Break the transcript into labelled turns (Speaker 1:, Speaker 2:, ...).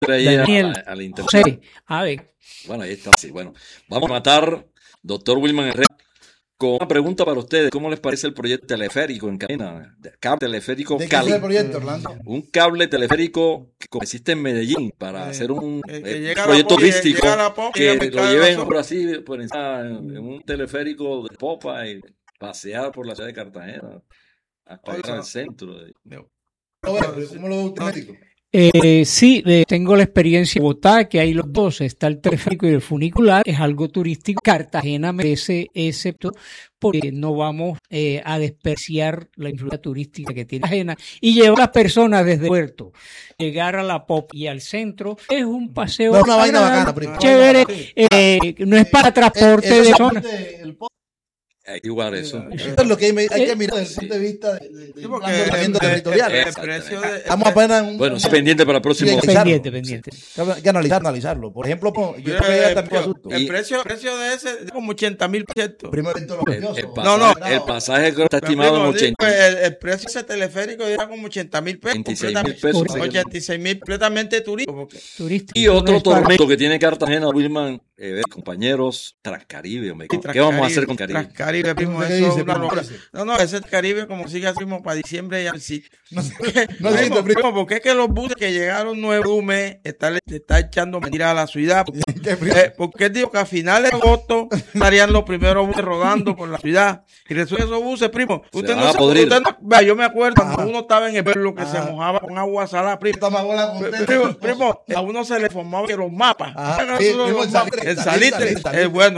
Speaker 1: Daniel, a la
Speaker 2: José, a ver.
Speaker 1: Bueno, ahí está. Sí, bueno, vamos a matar, doctor Wilman Herrera, con una pregunta para ustedes. ¿Cómo les parece el proyecto teleférico en cadena? Cable teleférico
Speaker 3: ¿De qué es el proyecto, Orlando?
Speaker 1: Un cable teleférico que existe en Medellín para hacer un proyecto turístico que lo lleven por así, por encima, en un teleférico de popa y pasear por la ciudad de Cartagena hasta llegar al centro.
Speaker 3: ¿Cómo lo ve usted, médico?
Speaker 2: Sí, tengo la experiencia en Bogotá, que hay los dos, está el teleférico y el funicular, es algo turístico. Cartagena merece excepto porque no vamos a despreciar la influencia turística que tiene Cartagena y llevar a las personas desde el puerto, llegar a la POP y al centro, es un paseo
Speaker 3: una vaina bacana,
Speaker 2: chévere, no es para transporte de zonas.
Speaker 1: Igual eso.
Speaker 3: Esto es lo que hay que mirar desde el punto de vista del planteamiento territorial. Estamos apenas en
Speaker 1: bueno, pendiente para el próximo.
Speaker 2: Pendiente.
Speaker 3: Hay que analizarlo. Por ejemplo, yo
Speaker 4: el precio de ese es como 80,000
Speaker 3: Primero
Speaker 1: el pasaje está estimado en 80.
Speaker 4: El precio de ese teleférico era como 80,000 pesos.
Speaker 1: 26,000 pesos.
Speaker 4: 86,000 completamente turístico.
Speaker 1: Y otro tormento que tiene Cartagena, Wilman, compañeros, Transcaribe. ¿Qué vamos a hacer con Caribe?
Speaker 4: Transcaribe, primo, eso es una locura. No, ese Caribe como sigue así para diciembre ya sí. Primo, porque es que los buses que llegaron nuevos están echando mentiras a la ciudad. Porque digo que a finales de agosto estarían los primeros buses rodando por la ciudad. Y resulta esos buses, primo, yo me acuerdo cuando uno estaba en el pueblo que se mojaba con agua salada, primo, a uno se le formaba que los mapas. El salitre es bueno.